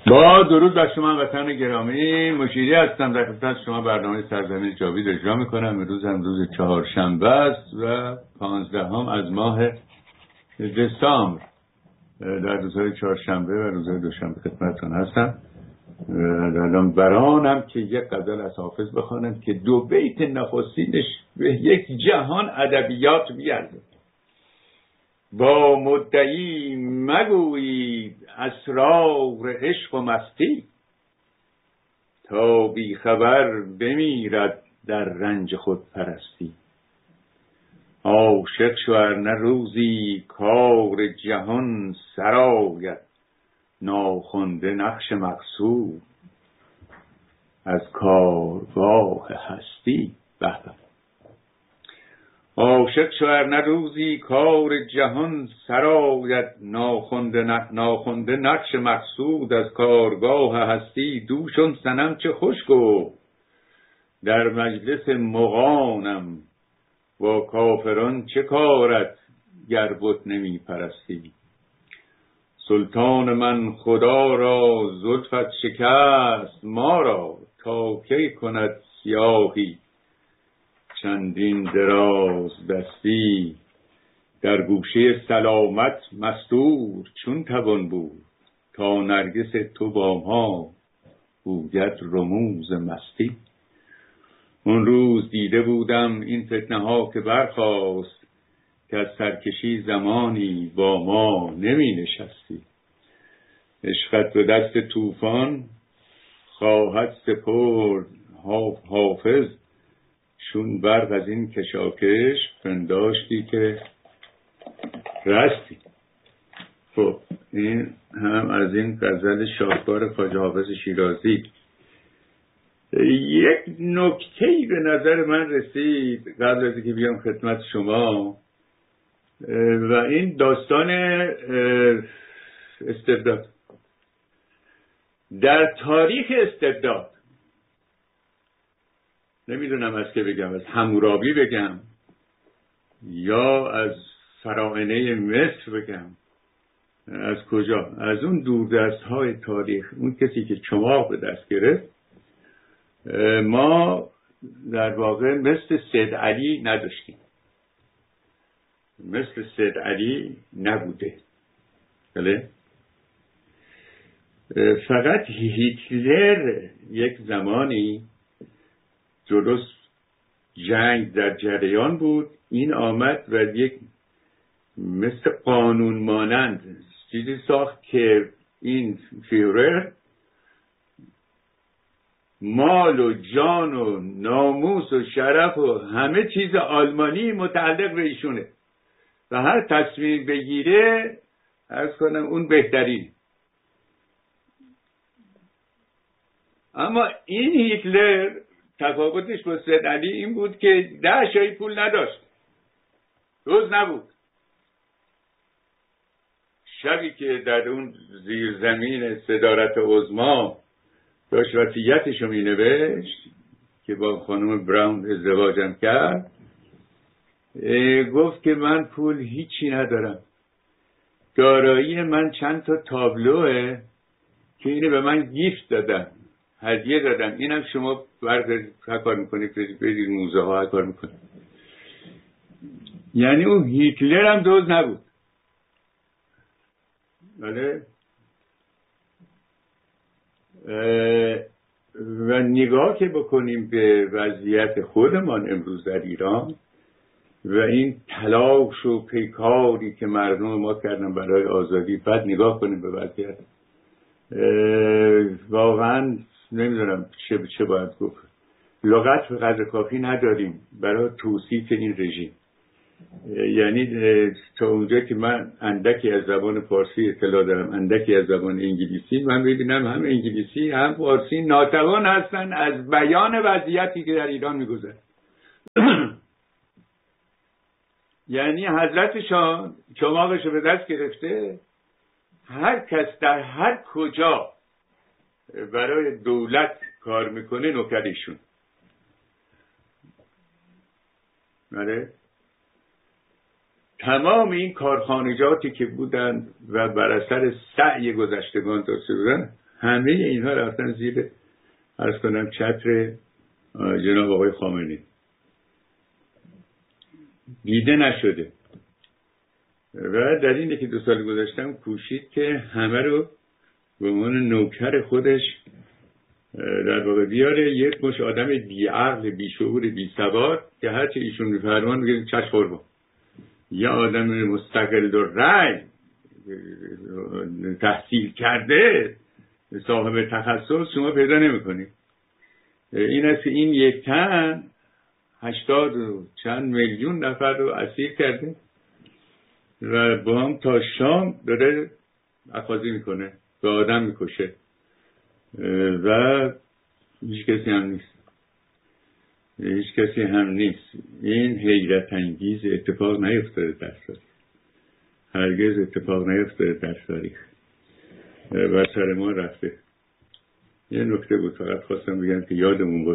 با درود بر شما وطن گرامی، مشیری هستم در خدمت شما. برنامه سرزمین جاوید اجرا میکنم. امروز هم روز چهارشنبه است و 15 از ماه دسامبر. در روزهای چهارشنبه و روزهای دوشنبه خدمتتون هستم. الان برانم که یک غزل از حافظ بخوانم که دو بیت نخستینش به یک جهان ادبیات بیارزه. با مدعی مگویید اسرار عشق و مستی، تا بی خبر بمیرد در رنج خود پرستی. عاشق شو ارنه روزی کار جهان سرآید، ناخوانده نقش مقصود از کارگاه هستی. عاشق شو ارنه روزی کار جهان سرآید، ناخوانده نقش مقصود از کارگاه هستی. دوشون صنم چه خوش گفت در مجلس مغانم، با کافران چه کارت گر بت نمی پرستی. سلطان من خدا را زلفت شکست ما را، تا کی کند سیاهی چندین دراز دستی. در گوشه سلامت مستور چون توان بود، تا نرگس تو با ما گوید رموز مستی. اون روز دیده بودم این فتنه ها که برخاست، که از سرکشی زمانی با ما نمی نشستی. عشقت به دست طوفان خواهد سپرد حافظ، چون برق از این کشاکش پنداشتی که رستی. خب این هم از این غزل شاهکار خواجه حافظ شیرازی. یک نکته‌ای به نظر من رسید قبل از اینکه بیام خدمت شما، و این داستان استبداد. در تاریخ استبداد، نمیدونم از که بگم، از حمورابی بگم یا از فراعنه مصر بگم، از کجا، از اون دوردست های تاریخ، اون کسی که چماق به دست گرفت، ما در واقع مثل سید علی نداشتیم، مثل سید علی نبوده. بله؟ فقط هیتلر یک زمانی درست جنگ در جریان بود، این آمد و یک مثل قانون مانند چیزی ساخت که این فیورر مال و جان و ناموس و شرف و همه چیز آلمانی متعلق به ایشونه و هر تصمیم بگیره عرض کنم اون بهترین. اما این هیتلر تفاوتش با سید علی این بود که 10 شایی پول نداشت، روز نبود. شبی که در اون زیرزمین صدارت عظما داشت وصیتشو می نوشت که با خانم براون ازدواجم کرد، گفت که من پول هیچی ندارم، دارایی من چند تا تابلوه که اینو به من گیفت دادن، هدیه دادن، اینم شما بردارید هر کار میکنید برید موزه ها هر کار میکنید. یعنی اون هیتلر هم دوز نبود. بله؟ و نگاه که بکنیم به وضعیت خودمان امروز در ایران و این تلاش و پیکاری که مردم ما کردن برای آزادی، بعد نگاه کنیم به وضعیت، واقعا نمیدونم چه باید گفت. لغت به قدر کافی نداریم برای توصیف این رژیم. یعنی تا اونجا که من اندکی از زبان فارسی اطلاع دارم، اندکی از زبان انگلیسی، من ببینم هم انگلیسی هم فارسی ناتوان هستن از بیان وضعیتی که در ایران میگذره. یعنی حضرتشان چماقشو به دست گرفته، هر کس در هر کجا برای دولت کار میکنه نوکریشون. بله؟ تمام این کارخانجاتی که بودن و بر اثر سعی گذشتگان داشته بودن، همه اینها رفتن زیر عرض کنم چتر جناب آقای خامنه‌ای، دیده نشده. و در این که 2 سال گذاشتم کوشید که همه رو به عنوان نوکر خودش در واقع بیاره، یک مش آدم بی‌عقل، بی‌شعور، بی‌سواد که هر چه ایشون می‌فرمان میگه چش قربان. یا آدم مستقل الرأی، تحصیل کرده، صاحب تخصص شما پیدا نمی‌کنید. این است که این یک تن 80 و چند میلیون نفر رو اسیر کرده و با هم تا شام داره اخاذی میکنه، به آدم میکشه و هیچ کسی هم نیست. این حیرت انگیز، اتفاق نیفتاده در تاریخ، هرگز اتفاق نیفتاده در تاریخ و سر ما رفته. یه نکته بود فقط خواستم بگم که یادمون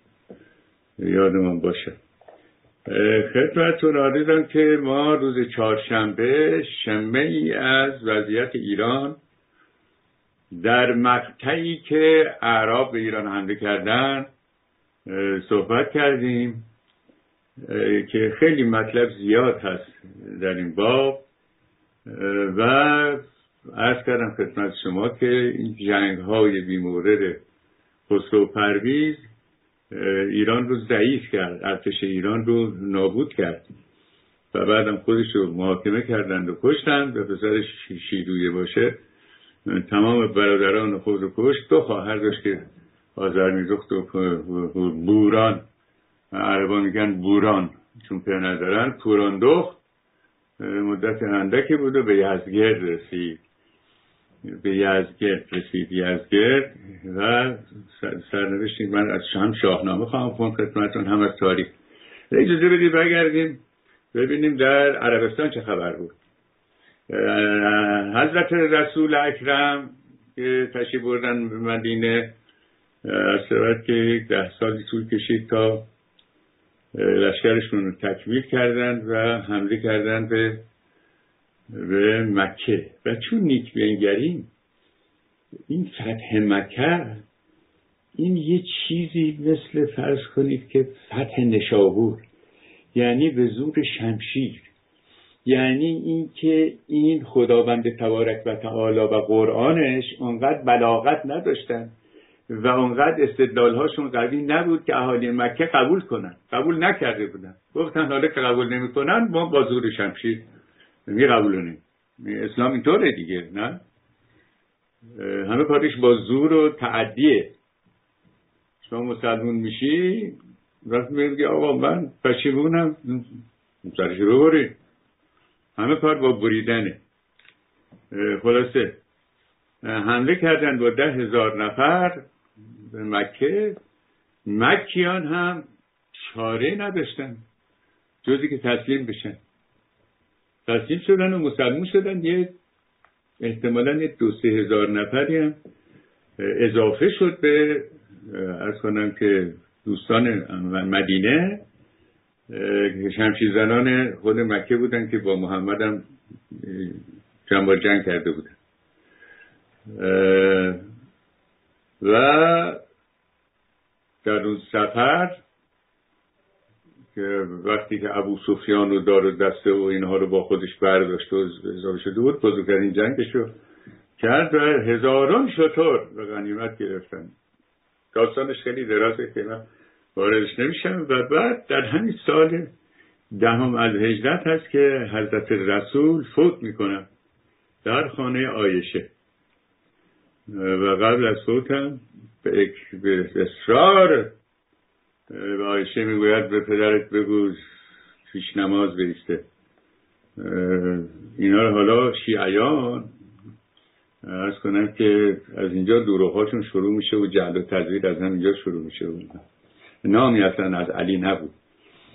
باشه. خدمتتون عرضم که ما روز چهارشنبه شمه ای از وضعیت ایران در مقطعی که اعراب به ایران حمله کردن صحبت کردیم که خیلی مطلب زیاد هست در این باب و عرض کردم خدمت شما که این جنگ‌های بی‌مورد خسرو پرویز ایران رو ضعیف کرد، ارتش ایران رو نابود کرد و بعدم خودش رو محاکمه کردند و کشتند و پسرش شیرویه باشه تمام برادران خود رو کشت. 2 خواهر داشت که آذرمیزخت و بوران، عربا میگن بوران چون پر ندارن، پوراندخت مدت اندکی بود و به یزدگرد رسید یزدگرد و سرنوشت من از هم شاهنامه خواهم خوند خدمتتون هم از تاریخ. اجازه بدید بگردیم ببینیم در عربستان چه خبر بود. حضرت رسول اکرم که تشریف بردن به مدینه، اصلا که 10 سالی طول کشید تا لشکرشون رو تکمیل کردند و حمله کردند به مکه. و چون نیک بنگریم این فتح مکه این یه چیزی مثل فرض کنید که فتح نشابور، یعنی به زور شمشیر، یعنی این که این خداوند تبارک و تعالی و قرآنش اونقدر بلاغت نداشتن و اونقدر استدلالهاشون قوی نبود که اهالی مکه قبول نکرده بودن. گفتن حالا که قبول نمی کنن ما با زور شمشیر می قبولونیم. اسلام اینطوره دیگه، نه؟ همه کارش با زور و تعدیه. شما مسلمون میشی وقتی میگی آقا من پشیمونم سرش رو ببری، همه کار با بریدنه. خلاصه حمله کردن با 10,000 نفر به مکه. مکیان هم چاره نداشتن جزی که تسلیم بشن. تسلیم شدن و مسلمون شدن. یه احتمالاً 2-3 هزار نفری هم اضافه شد به عرض کنم که دوستان مدینه، شمشیر زنان خود مکه بودن که با محمد هم چند بار جنگ کرده بودن. و در اون سفر که وقتی که ابو سفیان و دار و دسته و اینها رو با خودش برداشت و اضافه شده بود، بزرگترین جنگش رو کرد و 1000 شتر به غنیمت گرفتن. داستانش خیلی درازه که من واردش نمیشم. و بعد در همین سال 10 از هجرت هست که حضرت رسول فوت میکنن در خانه عایشه و قبل از فوتم به اصرار به عایشه میگوید به پدرت بگو پیش نماز بیسته. اینا رو حالا شیعیان عرض کنم که از اینجا دروغ‌هاشون شروع میشه و جهل و تزویر از همینجا شروع میشه. نامی اصلا از علی نبود.